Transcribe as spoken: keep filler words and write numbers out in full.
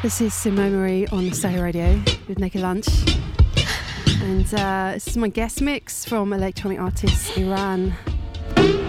This is Simone Marie on Soho Radio with Naked Lunch. And uh, this is my guest mix from electronic artist Iran.